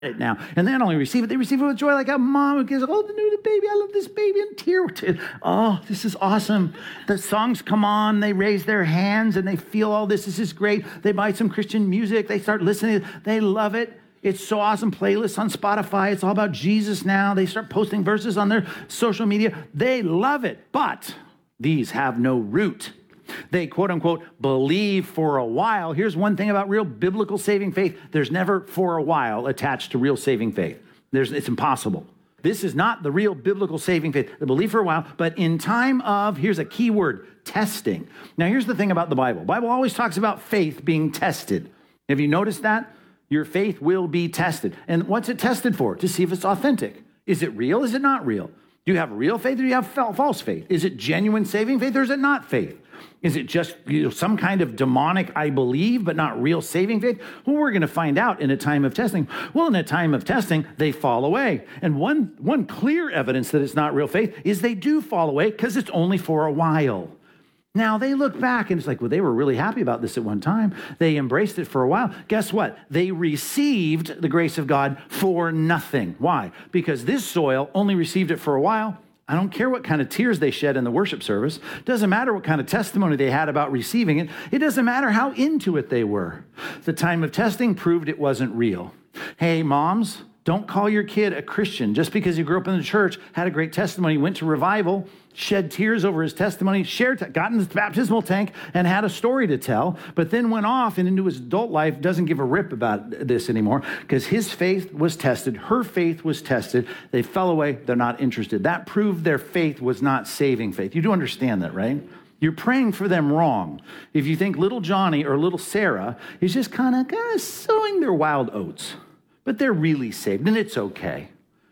it now. And they not only receive it, they receive it with joy like a mom who gives, oh, the new baby, I love this baby, and tear. Oh, this is awesome. The songs come on, they raise their hands and they feel all this. This is great. They buy some Christian music. They start listening. They love it. It's so awesome. Playlists on Spotify. It's all about Jesus now. They start posting verses on their social media. They love it, but these have no root. They, quote unquote, believe for a while. Here's one thing about real biblical saving faith. There's never for a while attached to real saving faith. It's impossible. This is not the real biblical saving faith. They believe for a while, but in time of, here's a key word, testing. Now, here's the thing about the Bible. The Bible always talks about faith being tested. Have you noticed that? Your faith will be tested. And what's it tested for? To see if it's authentic. Is it real? Is it not real? Do you have real faith or do you have false faith? Is it genuine saving faith or is it not faith? Is it just some kind of demonic, I believe, but not real saving faith? Well, we're going to find out in a time of testing. Well, in a time of testing, they fall away. And one clear evidence that it's not real faith is they do fall away because it's only for a while. Now, they look back and it's like, well, they were really happy about this at one time. They embraced it for a while. Guess what? They received the grace of God for nothing. Why? Because this soil only received it for a while. I don't care what kind of tears they shed in the worship service. It doesn't matter what kind of testimony they had about receiving it. It doesn't matter how into it they were. The time of testing proved it wasn't real. Hey, moms, don't call your kid a Christian just because he grew up in the church, had a great testimony, went to revival, shed tears over his testimony, got in the baptismal tank and had a story to tell, but then went off and into his adult life, doesn't give a rip about this anymore because his faith was tested, her faith was tested, they fell away, they're not interested. That proved their faith was not saving faith. You do understand that, right? You're praying for them wrong. If you think little Johnny or little Sarah is just kind of sowing their wild oats, but they're really saved and it's okay.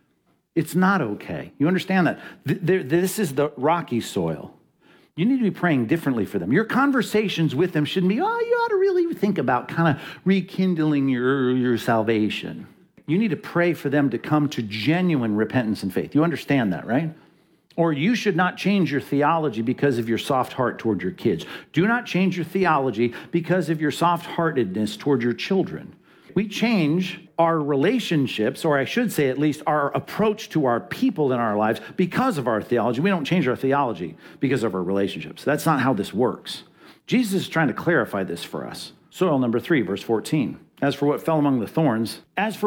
It's not okay. You understand that? This is the rocky soil. You need to be praying differently for them. Your conversations with them shouldn't be, you ought to really think about kind of rekindling your salvation. You need to pray for them to come to genuine repentance and faith. You understand that, right? Or you should not change your theology because of your soft heart toward your kids. Do not change your theology because of your soft-heartedness toward your children. We change our relationships, or I should say at least our approach to our people in our lives because of our theology. We don't change our theology because of our relationships. That's not how this works. Jesus is trying to clarify this for us. Soil number 3, verse 14. As for what fell among the thorns,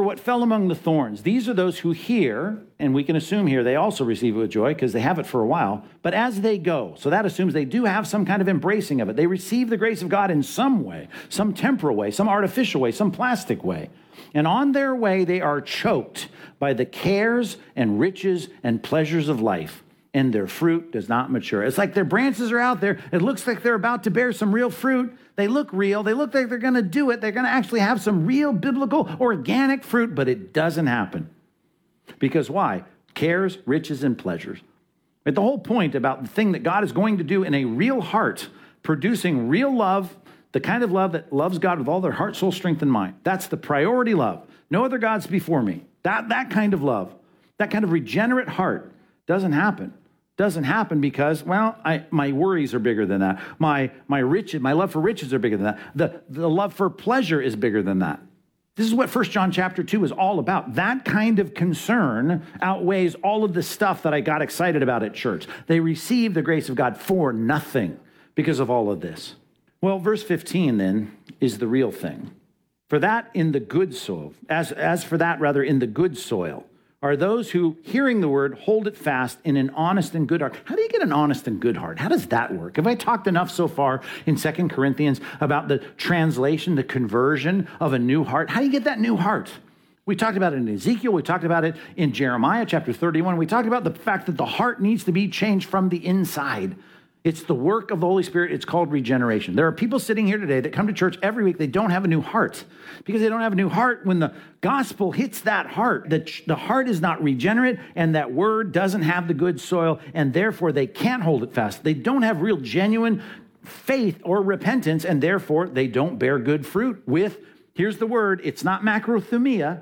these are those who hear, and we can assume here they also receive it with joy because they have it for a while, but as they go, so that assumes they do have some kind of embracing of it. They receive the grace of God in some way, some temporal way, some artificial way, some plastic way. And on their way, they are choked by the cares and riches and pleasures of life, and their fruit does not mature. It's like their branches are out there. It looks like they're about to bear some real fruit. They look real. They look like they're going to do it. They're going to actually have some real biblical organic fruit, but it doesn't happen. Because why? Cares, riches, and pleasures. But the whole point about the thing that God is going to do in a real heart, producing real love, the kind of love that loves God with all their heart, soul, strength, and mind. That's the priority love. No other gods before me. That kind of love, that kind of regenerate heart doesn't happen. Doesn't happen because, my worries are bigger than that. My love for riches are bigger than that. The love for pleasure is bigger than that. This is what 1 John chapter 2 is all about. That kind of concern outweighs all of the stuff that I got excited about at church. They receive the grace of God for nothing because of all of this. Well, verse 15 then is the real thing. For that in the good soil, as for that rather in the good soil, are those who, hearing the word, hold it fast in an honest and good heart. How do you get an honest and good heart? How does that work? Have I talked enough so far in 2 Corinthians about the translation, the conversion of a new heart? How do you get that new heart? We talked about it in Ezekiel. We talked about it in Jeremiah chapter 31. We talked about the fact that the heart needs to be changed from the inside. It's the work of the Holy Spirit. It's called regeneration. There are people sitting here today that come to church every week. They don't have a new heart because they don't have a new heart. When the gospel hits that heart, the heart is not regenerate and that word doesn't have the good soil and therefore they can't hold it fast. They don't have real genuine faith or repentance and therefore they don't bear good fruit with, here's the word, it's not macrothumia.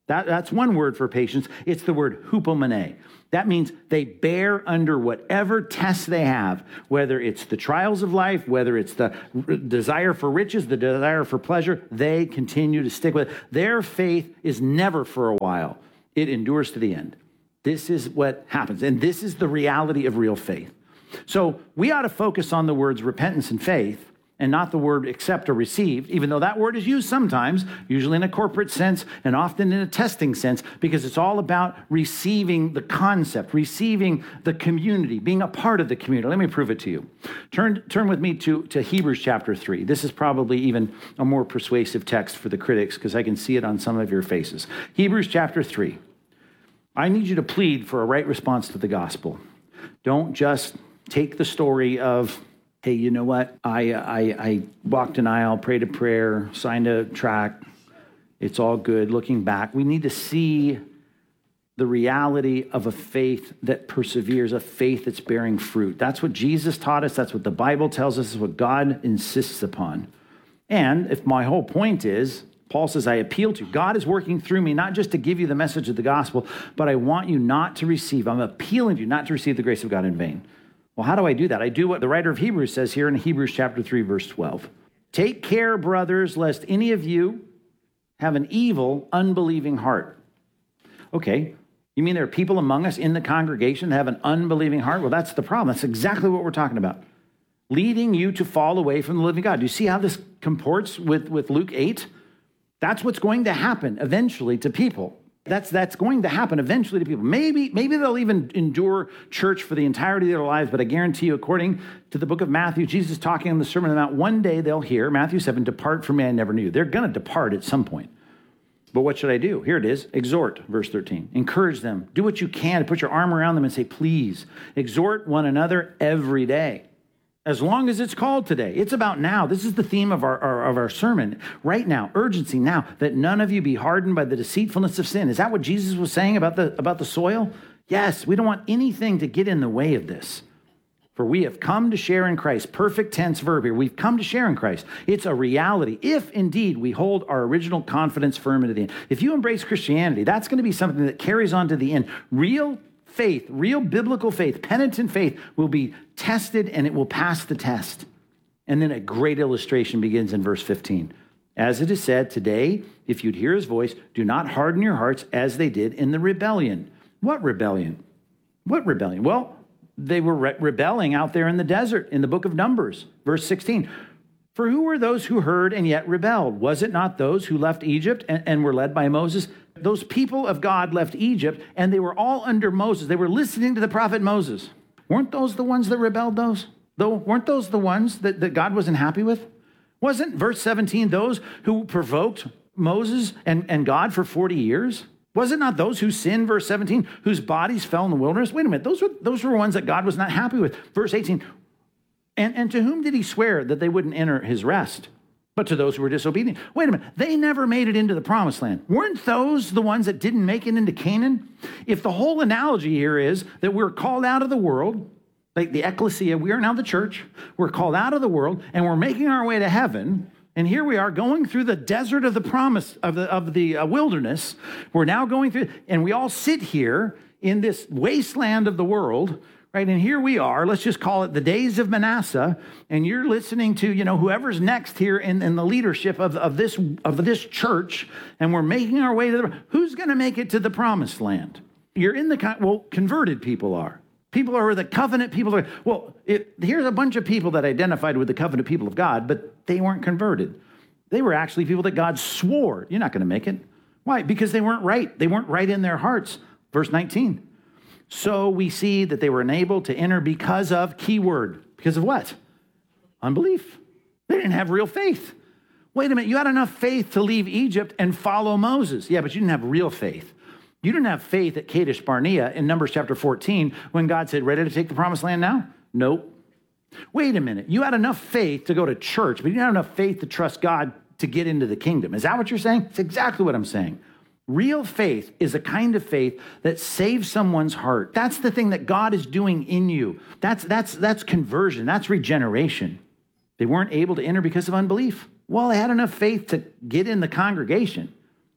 That's one word for patience. It's the word hupomene. That means they bear under whatever tests they have, whether it's the trials of life, whether it's the desire for riches, the desire for pleasure, they continue to stick with it. Their faith is never for a while. It endures to the end. This is what happens, and this is the reality of real faith. So we ought to focus on the words repentance and faith, and not the word accept or receive, even though that word is used sometimes, usually in a corporate sense and often in a testing sense, because it's all about receiving the concept, receiving the community, being a part of the community. Let me prove it to you. Turn with me to Hebrews chapter 3. This is probably even a more persuasive text for the critics because I can see it on some of your faces. Hebrews chapter 3. I need you to plead for a right response to the gospel. Don't just take the story of, hey, you know what? I walked an aisle, prayed a prayer, signed a tract. It's all good. Looking back, we need to see the reality of a faith that perseveres, a faith that's bearing fruit. That's what Jesus taught us. That's what the Bible tells us, is what God insists upon. And if my whole point is, Paul says, I appeal to you. God is working through me, not just to give you the message of the gospel, but I want you not to receive. I'm appealing to you not to receive the grace of God in vain. Well, how do I do that? I do what the writer of Hebrews says here in Hebrews chapter 3, verse 12. Take care, brothers, lest any of you have an evil, unbelieving heart. Okay, you mean there are people among us in the congregation that have an unbelieving heart? Well, that's the problem. That's exactly what we're talking about. Leading you to fall away from the living God. Do you see how this comports with Luke 8? That's what's going to happen eventually to people. That's going to happen eventually to people. Maybe they'll even endure church for the entirety of their lives, but I guarantee you, according to the book of Matthew, Jesus talking on the Sermon on the Mount, one day they'll hear, Matthew 7, depart from me, I never knew you. They're going to depart at some point. But what should I do? Here it is. Exhort, verse 13. Encourage them. Do what you can to put your arm around them and say, please, exhort one another every day. As long as it's called today. It's about now. This is the theme of our sermon. Right now, urgency now, that none of you be hardened by the deceitfulness of sin. Is that what Jesus was saying about the soil? Yes, we don't want anything to get in the way of this. For we have come to share in Christ. Perfect tense verb here. We've come to share in Christ. It's a reality. If indeed we hold our original confidence firm into the end. If you embrace Christianity, that's going to be something that carries on to the end. Real faith, real biblical faith, penitent faith will be tested and it will pass the test. And then a great illustration begins in verse 15. As it is said, today, if you'd hear his voice, do not harden your hearts as they did in the rebellion. What rebellion? What rebellion? Well, they were rebelling out there in the desert in the book of Numbers, verse 16. For who were those who heard and yet rebelled? Was it not those who left Egypt and were led by Moses? Those people of God left Egypt and they were all under Moses. They were listening to the prophet Moses. Weren't those the ones that rebelled weren't those the ones that God wasn't happy with? Wasn't verse 17 those who provoked Moses and God for 40 years? Was it not those who sinned, verse 17, whose bodies fell in the wilderness? Wait a minute, those were ones that God was not happy with. Verse 18, and to whom did he swear that they wouldn't enter his rest? But to those who were disobedient. Wait a minute, they never made it into the promised land. Weren't those the ones that didn't make it into Canaan? If the whole analogy here is that we're called out of the world, like the ecclesia, we are now the church, we're called out of the world and we're making our way to heaven. And here we are going through the desert of the promise of the wilderness. We're now going through, and we all sit here in this wasteland of the world, right? And here we are, let's just call it the days of Manasseh, and you're listening to, whoever's next here in the leadership of this church, and we're making our way to who's going to make it to the promised land? You're in converted people are. People are the covenant people. Here's a bunch of people that identified with the covenant people of God, but they weren't converted. They were actually people that God swore, you're not going to make it. Why? Because they weren't right. They weren't right in their hearts. Verse 19. So we see that they were unable to enter because of, keyword, because of what? Unbelief. They didn't have real faith. Wait a minute, you had enough faith to leave Egypt and follow Moses. Yeah, but you didn't have real faith. You didn't have faith at Kadesh Barnea in Numbers chapter 14 when God said, ready to take the promised land now? Nope. Wait a minute. You had enough faith to go to church, but you didn't have enough faith to trust God to get into the kingdom. Is that what you're saying? It's exactly what I'm saying. Real faith is a kind of faith that saves someone's heart. That's the thing that God is doing in you. That's conversion. That's regeneration. They weren't able to enter because of unbelief. Well, they had enough faith to get in the congregation.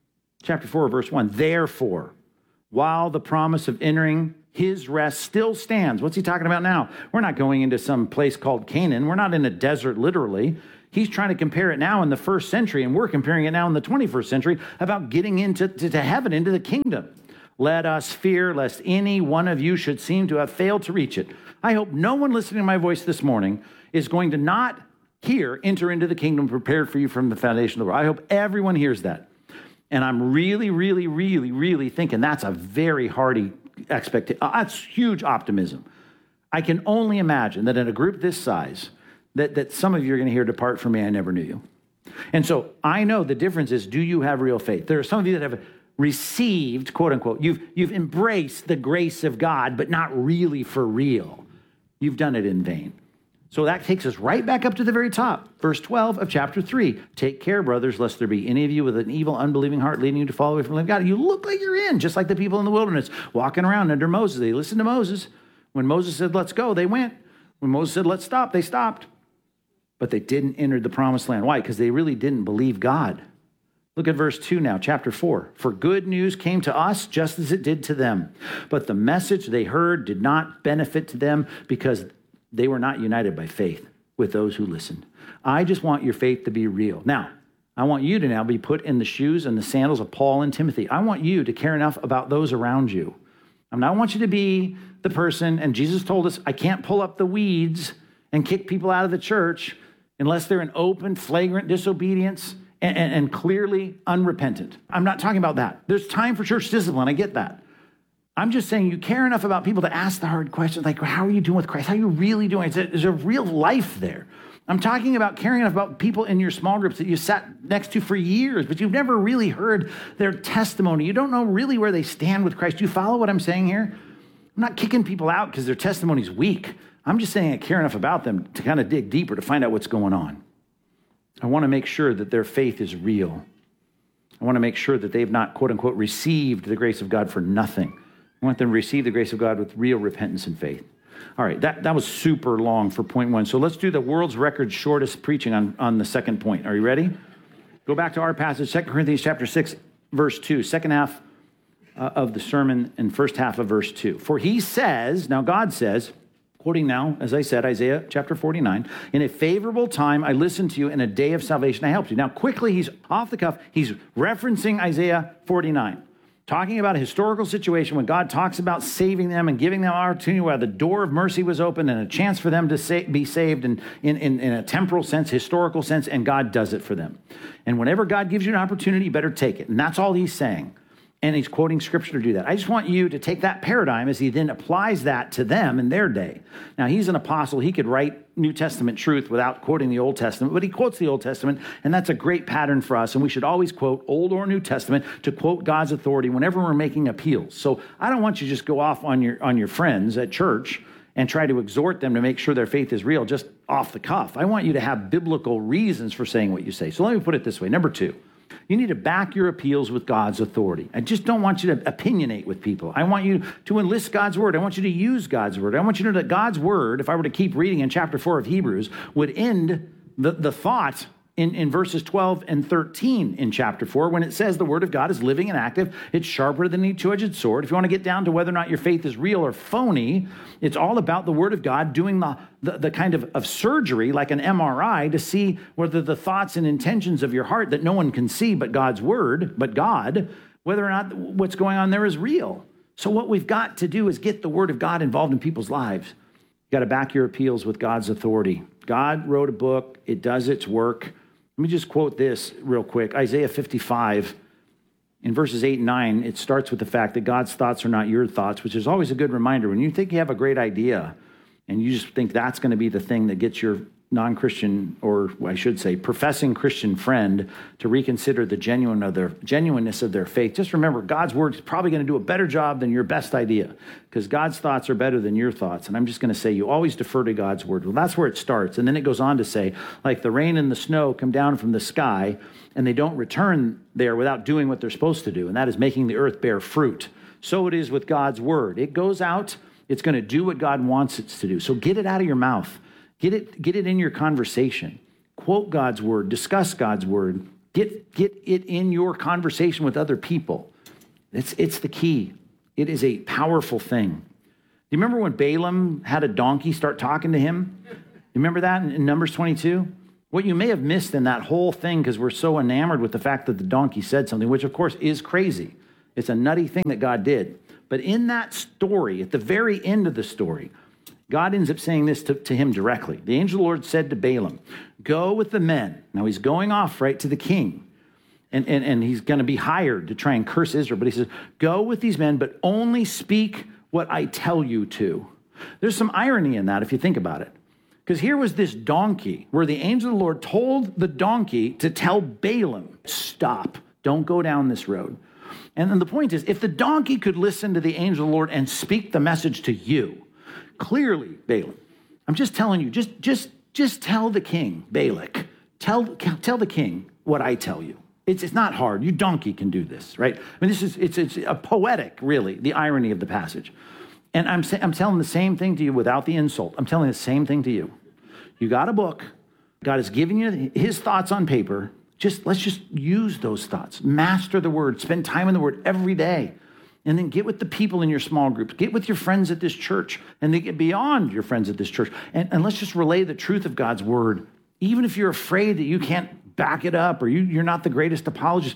Chapter 4, verse 1. Therefore, while the promise of entering his rest still stands. What's he talking about now? We're not going into some place called Canaan. We're not in a desert, literally. He's trying to compare it now in the first century, and we're comparing it now in the 21st century about getting into heaven, into the kingdom. Let us fear lest any one of you should seem to have failed to reach it. I hope no one listening to my voice this morning is going to not hear, enter into the kingdom prepared for you from the foundation of the world. I hope everyone hears that. And I'm really, really, really, really thinking that's a very hearty expectation. That's huge optimism. I can only imagine that in a group this size, that some of you are going to hear, depart from me, I never knew you. And so I know the difference is, do you have real faith? There are some of you that have received, quote unquote, you've embraced the grace of God, but not really for real. You've done it in vain. So that takes us right back up to the very top. Verse 12 of chapter 3. Take care, brothers, lest there be any of you with an evil, unbelieving heart leading you to fall away from the living God. You look like you're in, just like the people in the wilderness, walking around under Moses. They listened to Moses. When Moses said, let's go, they went. When Moses said, let's stop, they stopped. But they didn't enter the promised land. Why? Because they really didn't believe God. Look at verse 2 now, chapter 4. For good news came to us just as it did to them. But the message they heard did not benefit to them because they were not united by faith with those who listened. I just want your faith to be real. Now, I want you to now be put in the shoes and the sandals of Paul and Timothy. I want you to care enough about those around you. I mean, I want you to be the person, and Jesus told us, I can't pull up the weeds and kick people out of the church unless they're in open, flagrant disobedience and clearly unrepentant. I'm not talking about that. There's time for church discipline. I get that. I'm just saying you care enough about people to ask the hard questions, like, how are you doing with Christ? How are you really doing? There's a real life there. I'm talking about caring enough about people in your small groups that you sat next to for years, but you've never really heard their testimony. You don't know really where they stand with Christ. Do you follow what I'm saying here? I'm not kicking people out because their testimony's weak. I'm just saying I care enough about them to kind of dig deeper to find out what's going on. I want to make sure that their faith is real. I want to make sure that they've not, quote unquote, received the grace of God for nothing. I want them to receive the grace of God with real repentance and faith. All right, that was super long for point one. So let's do the world's record shortest preaching on the second point. Are you ready? Go back to our passage, 2 Corinthians chapter 6, verse 2, second half of the sermon and first half of verse 2. For he says, now God says, quoting now, as I said, Isaiah chapter 49, in a favorable time I listened to you, in a day of salvation I helped you. Now quickly, he's off the cuff, he's referencing Isaiah 49. Talking about a historical situation when God talks about saving them and giving them opportunity where the door of mercy was open and a chance for them to be saved in a temporal sense, historical sense, and God does it for them. And whenever God gives you an opportunity, you better take it. And that's all he's saying. And he's quoting scripture to do that. I just want you to take that paradigm as he then applies that to them in their day. Now, he's an apostle. He could write New Testament truth without quoting the Old Testament, but he quotes the Old Testament, and that's a great pattern for us. And we should always quote Old or New Testament to quote God's authority whenever we're making appeals. So I don't want you to just go off on your friends at church and try to exhort them to make sure their faith is real just off the cuff. I want you to have biblical reasons for saying what you say. So let me put it this way. Number two. You need to back your appeals with God's authority. I just don't want you to opinionate with people. I want you to enlist God's word. I want you to use God's word. I want you to know that God's word, if I were to keep reading in chapter 4 of Hebrews, would end the thought in verses 12 and 13 in chapter 4 when it says the word of God is living and active. It's sharper than any two-edged sword. If you want to get down to whether or not your faith is real or phony, it's all about the word of God doing the kind of surgery like an MRI to see whether the thoughts and intentions of your heart that no one can see but God's word, but God, whether or not what's going on there is real. So what we've got to do is get the word of God involved in people's lives. You got to back your appeals with God's authority. God wrote a book. It does its work. Let me just quote this real quick. Isaiah 55, in verses 8 and 9, it starts with the fact that God's thoughts are not your thoughts, which is always a good reminder. When you think you have a great idea and you just think that's going to be the thing that gets your non-Christian, or I should say professing Christian friend to reconsider the genuineness of their faith, just remember God's word is probably going to do a better job than your best idea because God's thoughts are better than your thoughts. And I'm just going to say you always defer to God's word. Well, that's where it starts. And then it goes on to say, like the rain and the snow come down from the sky and they don't return there without doing what they're supposed to do. And that is making the earth bear fruit. So it is with God's word. It goes out. It's going to do what God wants it to do. So get it out of your mouth. Get it in your conversation. Quote God's word. Discuss God's word. Get it in your conversation with other people. It's the key. It is a powerful thing. Do you remember when Balaam had a donkey start talking to him? You remember that in Numbers 22? What you may have missed in that whole thing, because we're so enamored with the fact that the donkey said something, which of course is crazy. It's a nutty thing that God did. But in that story, at the very end of the story, God ends up saying this to him directly. The angel of the Lord said to Balaam, go with the men. Now he's going off right to the king. And he's going to be hired to try and curse Israel. But he says, go with these men, but only speak what I tell you to. There's some irony in that if you think about it. Because here was this donkey where the angel of the Lord told the donkey to tell Balaam, stop, don't go down this road. And then the point is, if the donkey could listen to the angel of the Lord and speak the message to you, clearly, Balaam, I'm just telling you, just tell the king, Balak, tell the king what I tell you. It's not hard. You donkey can do this, right? I mean, it's a poetic, really, the irony of the passage. And I'm telling the same thing to you without the insult. I'm telling the same thing to you. You got a book. God has given you his thoughts on paper. Let's just use those thoughts. Master the word. Spend time in the word every day. And then get with the people in your small groups. Get with your friends at this church. And then get beyond your friends at this church. And let's just relay the truth of God's word. Even if you're afraid that you can't back it up or you're not the greatest apologist,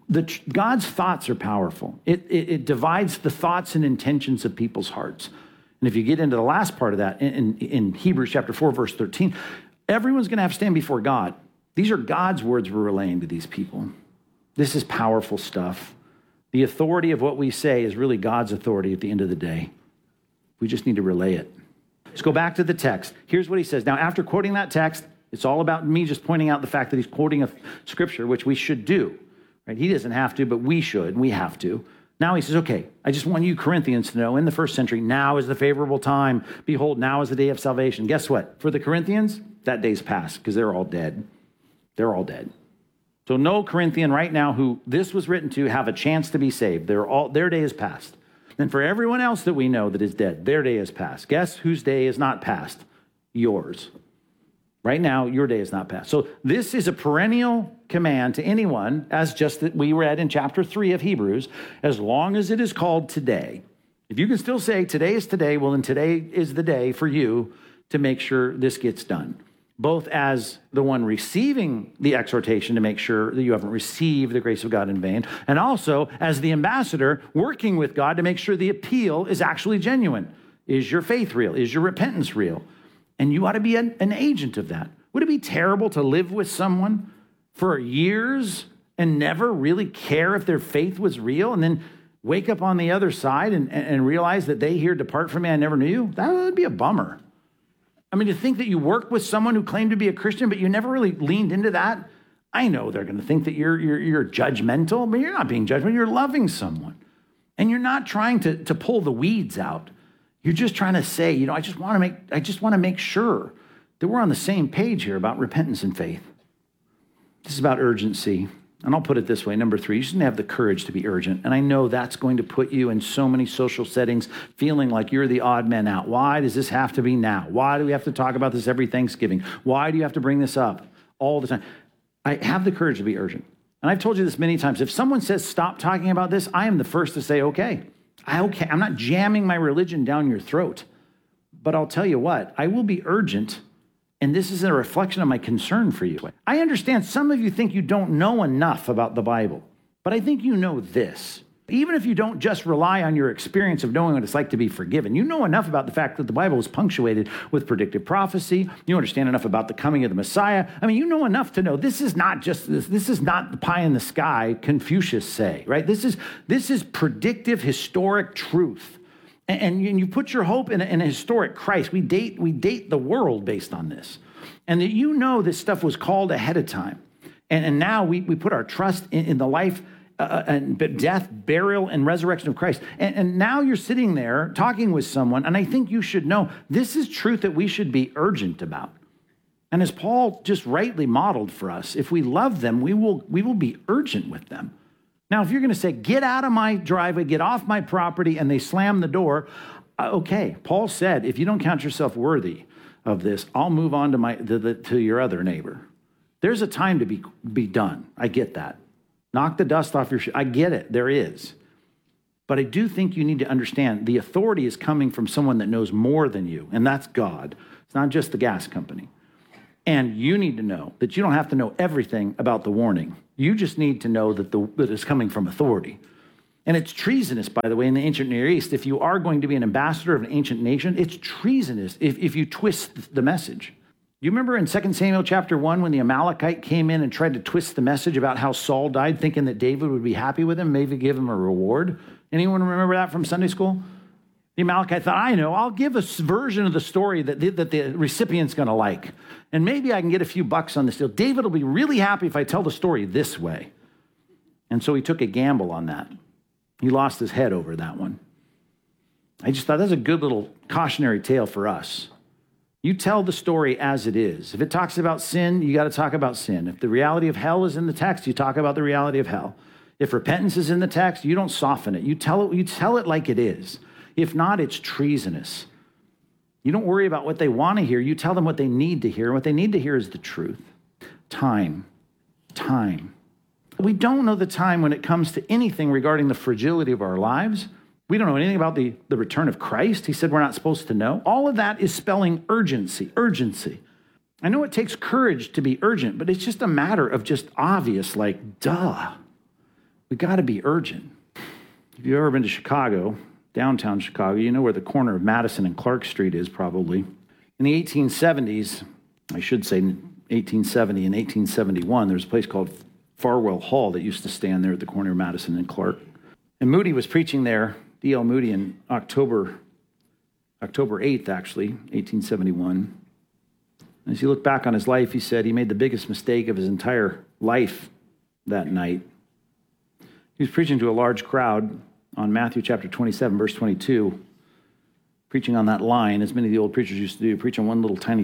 God's thoughts are powerful. It divides the thoughts and intentions of people's hearts. And if you get into the last part of that, in Hebrews chapter 4, verse 13, everyone's going to have to stand before God. These are God's words we're relaying to these people. This is powerful stuff. The authority of what we say is really God's authority at the end of the day. We just need to relay it. Let's go back to the text. Here's what he says. Now, after quoting that text, it's all about me just pointing out the fact that he's quoting a scripture, which we should do. Right? He doesn't have to, but we should, and we have to. Now he says, okay, I just want you Corinthians to know, in the first century, now is the favorable time. Behold, now is the day of salvation. Guess what? For the Corinthians, that day's past, because they're all dead. They're all dead. So no Corinthian right now who this was written to have a chance to be saved. Their day is past. And for everyone else that we know that is dead, their day is past. Guess whose day is not past? Yours. Right now, your day is not past. So this is a perennial command to anyone, as just that we read in chapter 3 of Hebrews, as long as it is called today. If you can still say today is today, well, then today is the day for you to make sure this gets done. Both as the one receiving the exhortation to make sure that you haven't received the grace of God in vain, and also as the ambassador working with God to make sure the appeal is actually genuine. Is your faith real? Is your repentance real? And you ought to be an agent of that. Would it be terrible to live with someone for years and never really care if their faith was real, and then wake up on the other side and realize that they here depart from me, I never knew you? That would be a bummer. I mean, to think that you work with someone who claimed to be a Christian, but you never really leaned into that. I know they're going to think that you're judgmental, but you're not being judgmental. You're loving someone. And you're not trying to pull the weeds out. You're just trying to say, I just want to make sure that we're on the same page here about repentance and faith. This is about urgency. And I'll put it this way, number 3, you just need to have the courage to be urgent. And I know that's going to put you in so many social settings feeling like you're the odd man out. Why does this have to be now? Why do we have to talk about this every Thanksgiving? Why do you have to bring this up all the time? I have the courage to be urgent. And I've told you this many times. If someone says, stop talking about this, I am the first to say, okay. I'm not jamming my religion down your throat. But I'll tell you what, I will be urgent. And this is a reflection of my concern for you. I understand some of you think you don't know enough about the Bible, but I think you know this. Even if you don't just rely on your experience of knowing what it's like to be forgiven, you know enough about the fact that the Bible is punctuated with predictive prophecy. You understand enough about the coming of the Messiah. I mean, you know enough to know this is not just this is not the pie in the sky Confucius say, right? This is predictive historic truth. And you put your hope in a historic Christ. We date the world based on this. And that this stuff was called ahead of time. And now we put our trust in the life and death, burial, and resurrection of Christ. And now you're sitting there talking with someone, and I think you should know this is truth that we should be urgent about. And as Paul just rightly modeled for us, if we love them, we will be urgent with them. Now, if you're going to say, get out of my driveway, get off my property, and they slam the door, okay. Paul said, if you don't count yourself worthy of this, I'll move on to your other neighbor. There's a time to be done. I get that. Knock the dust off your shoes. I get it. There is. But I do think you need to understand the authority is coming from someone that knows more than you, and that's God. It's not just the gas company. And you need to know that you don't have to know everything about the warning. You just need to know that it's coming from authority. And it's treasonous, by the way, in the ancient Near East. If you are going to be an ambassador of an ancient nation, it's treasonous if you twist the message. You remember in 2 Samuel chapter 1 when the Amalekite came in and tried to twist the message about how Saul died, thinking that David would be happy with him, maybe give him a reward? Anyone remember that from Sunday school? The Amalekite thought, I know, I'll give a version of the story that the recipient's going to like. And maybe I can get a few bucks on this deal. David will be really happy if I tell the story this way. And so he took a gamble on that. He lost his head over that one. I just thought that's a good little cautionary tale for us. You tell the story as it is. If it talks about sin, you got to talk about sin. If the reality of hell is in the text, you talk about the reality of hell. If repentance is in the text, you don't soften it. You tell it like it is. If not, it's treasonous. You don't worry about what they want to hear. You tell them what they need to hear. And what they need to hear is the truth. Time. We don't know the time when it comes to anything regarding the fragility of our lives. We don't know anything about the return of Christ. He said we're not supposed to know. All of that is spelling urgency. I know it takes courage to be urgent, but it's just a matter of just obvious, like, duh. We got to be urgent. If you've ever been to Chicago, downtown Chicago, you know where the corner of Madison and Clark Street is probably. In the 1870s, I should say 1870 and 1871, there was a place called Farwell Hall that used to stand there at the corner of Madison and Clark. And Moody was preaching there, D.L. Moody, in October 8th, actually, 1871. As he looked back on his life, he said he made the biggest mistake of his entire life that night. He was preaching to a large crowd on Matthew chapter 27, verse 22, preaching on that line, as many of the old preachers used to do, preach on one little tiny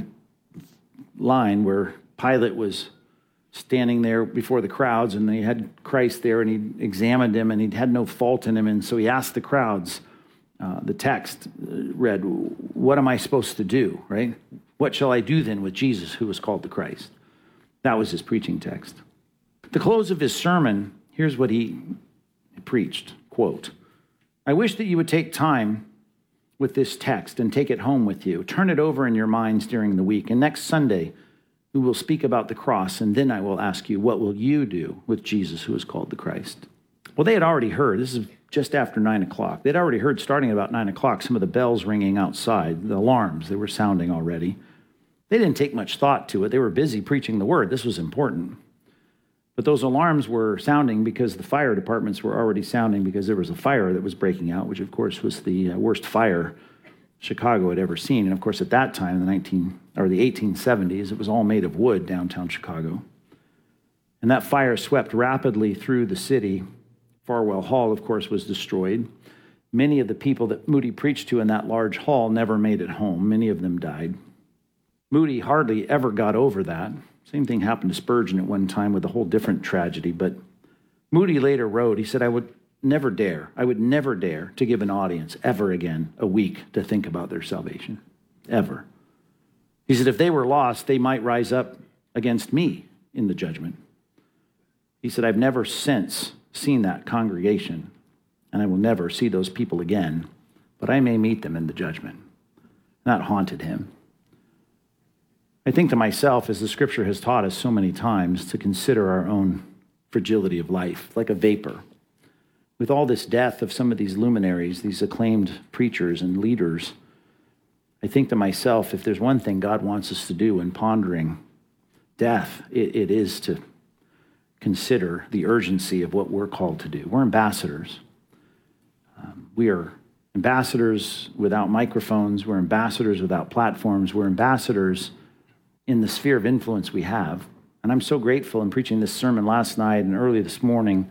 line where Pilate was standing there before the crowds, and they had Christ there, and he examined him, and he had no fault in him, and so he asked the crowds, the text read, what am I supposed to do, right? What shall I do then with Jesus, who was called the Christ? That was his preaching text. At the close of his sermon, here's what he preached, quote, I wish that you would take time with this text and take it home with you. Turn it over in your minds during the week. And next Sunday, we will speak about the cross, and then I will ask you, what will you do with Jesus, who is called the Christ? Well, they had already heard. This is just after 9 o'clock. They'd already heard, starting at about 9 o'clock, some of the bells ringing outside, the alarms, they were sounding already. They didn't take much thought to it. They were busy preaching the word. This was important. But those alarms were sounding because the fire departments were already sounding because there was a fire that was breaking out, which, of course, was the worst fire Chicago had ever seen. And, of course, at that time, the 1870s, it was all made of wood, downtown Chicago. And that fire swept rapidly through the city. Farwell Hall, of course, was destroyed. Many of the people that Moody preached to in that large hall never made it home. Many of them died. Moody hardly ever got over that. Same thing happened to Spurgeon at one time with a whole different tragedy. But Moody later wrote, he said, I would never dare to give an audience ever again a week to think about their salvation. Ever. He said, if they were lost, they might rise up against me in the judgment. He said, I've never since seen that congregation, and I will never see those people again, but I may meet them in the judgment. And that haunted him. I think to myself, as the scripture has taught us so many times, to consider our own fragility of life, like a vapor. With all this death of some of these luminaries, these acclaimed preachers and leaders, I think to myself, if there's one thing God wants us to do in pondering death, it is to consider the urgency of what we're called to do. We're ambassadors. We are ambassadors without microphones. We're ambassadors without platforms. We're ambassadors in the sphere of influence we have. And I'm so grateful in preaching this sermon last night and earlier this morning,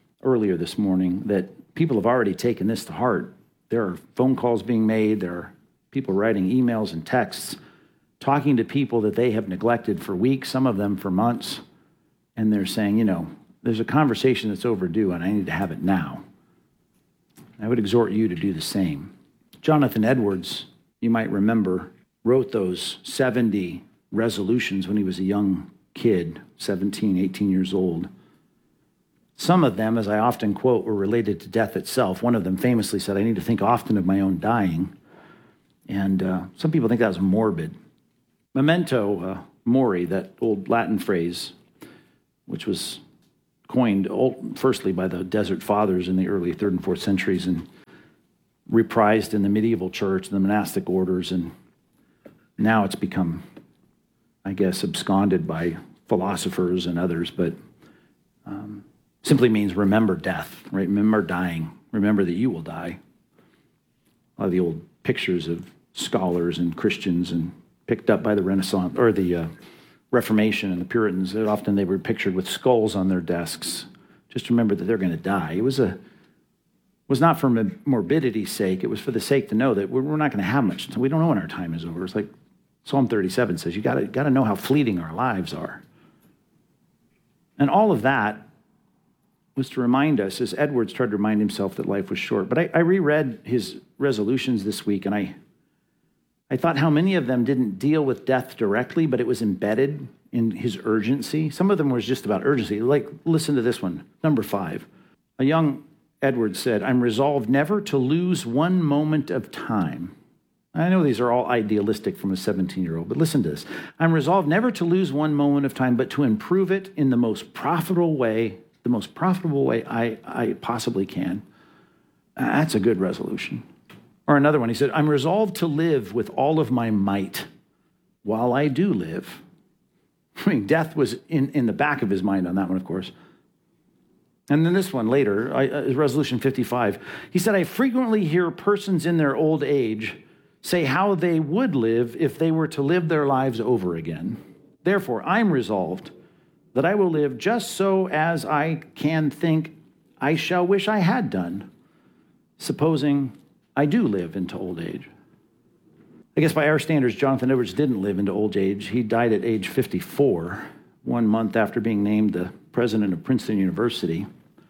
that people have already taken this to heart. There are phone calls being made. There are people writing emails and texts, talking to people that they have neglected for weeks, some of them for months. And they're saying, there's a conversation that's overdue and I need to have it now. I would exhort you to do the same. Jonathan Edwards, you might remember, wrote those 70 resolutions when he was a young kid, 17, 18 years old. Some of them, as I often quote, were related to death itself. One of them famously said, I need to think often of my own dying. And some people think that was morbid. Memento mori, that old Latin phrase, which was coined firstly by the Desert Fathers in the early 3rd and 4th centuries and reprised in the medieval church and the monastic orders. And now it's become, I guess, absconded by philosophers and others, but simply means remember death, right? Remember dying. Remember that you will die. A lot of the old pictures of scholars and Christians and picked up by the Renaissance or the Reformation and the Puritans, often they were pictured with skulls on their desks. Just remember that they're going to die. It was not for morbidity's sake. It was for the sake to know that we're not going to have much. We don't know when our time is over. It's like Psalm 37 says, you got to know how fleeting our lives are. And all of that was to remind us, as Edwards tried to remind himself that life was short. But I reread his resolutions this week, and I thought how many of them didn't deal with death directly, but it was embedded in his urgency. Some of them was just about urgency. Like, listen to this one, number 5. A young Edwards said, I'm resolved never to lose one moment of time. I know these are all idealistic from a 17-year-old, but listen to this. I'm resolved never to lose one moment of time, but to improve it in the most profitable way I possibly can. That's a good resolution. Or another one, he said, I'm resolved to live with all of my might while I do live. I mean, death was in the back of his mind on that one, of course. And then this one later, resolution 55, he said, I frequently hear persons in their old age say how they would live if they were to live their lives over again. Therefore, I'm resolved that I will live just so as I can think I shall wish I had done, supposing I do live into old age. I guess by our standards, Jonathan Edwards didn't live into old age. He died at age 54, 1 month after being named the president of Princeton University.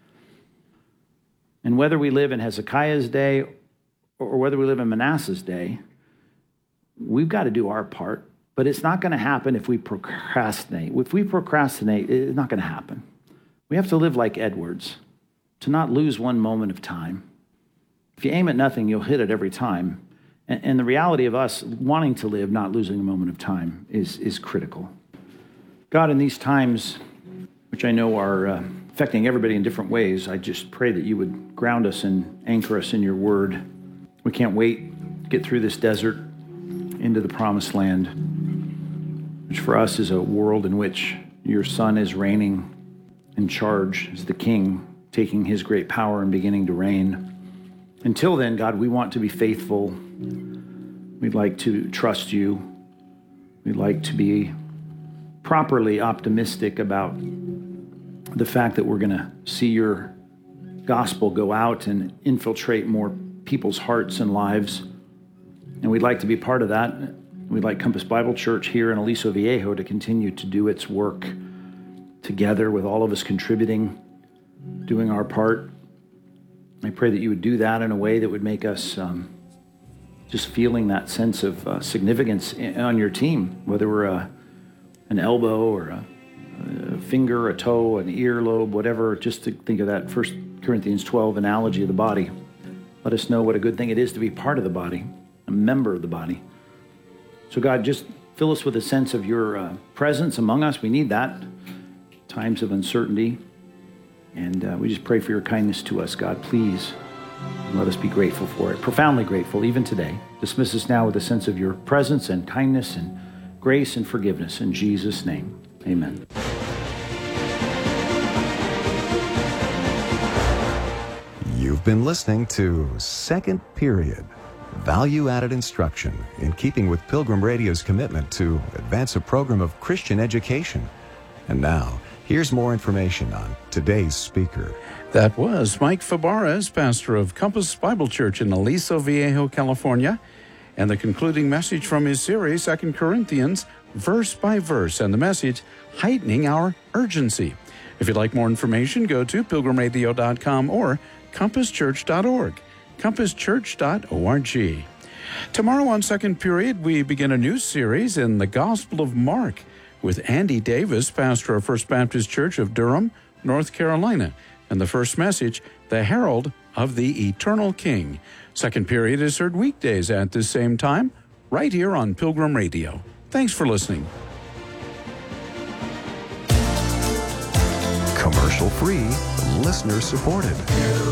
And whether we live in Hezekiah's day or whether we live in Manasseh's day, we've got to do our part. But it's not going to happen if we procrastinate. If we procrastinate, it's not going to happen. We have to live like Edwards, to not lose one moment of time. If you aim at nothing, you'll hit it every time. And the reality of us wanting to live, not losing a moment of time, is critical. God, in these times, which I know are affecting everybody in different ways, I just pray that you would ground us and anchor us in your word. We can't wait to get through this desert into the promised land, which for us is a world in which your Son is reigning in charge as the King, taking his great power and beginning to reign. Until then, God, we want to be faithful. We'd like to trust you. We'd like to be properly optimistic about the fact that we're going to see your gospel go out and infiltrate more people's hearts and lives. And we'd like to be part of that. We'd like Compass Bible Church here in Aliso Viejo to continue to do its work together with all of us contributing, doing our part. I pray that you would do that in a way that would make us just feeling that sense of significance on your team, whether we're an elbow or a finger, a toe, an earlobe, whatever, just to think of that 1 Corinthians 12 analogy of the body. Let us know what a good thing it is to be part of the body, a member of the body. So God, just fill us with a sense of your presence among us. We need that. Times of uncertainty. And we just pray for your kindness to us, God. Please let us be grateful for it, profoundly grateful, even today. Dismiss us now with a sense of your presence and kindness and grace and forgiveness. In Jesus' name, amen. You've been listening to Second Period, value-added instruction in keeping with Pilgrim Radio's commitment to advance a program of Christian education. And now, here's more information on today's speaker. That was Mike Fabarez, pastor of Compass Bible Church in Aliso Viejo, California, and the concluding message from his series, 2 Corinthians, verse by verse, and the message, Heightening Our Urgency. If you'd like more information, go to pilgrimradio.com or compasschurch.org, compasschurch.org. Tomorrow on Second Period, we begin a new series in the Gospel of Mark, with Andy Davis, pastor of First Baptist Church of Durham, North Carolina. And the first message, The Herald of the Eternal King. Second period is heard weekdays at this same time, right here on Pilgrim Radio. Thanks for listening. Commercial free, listener supported.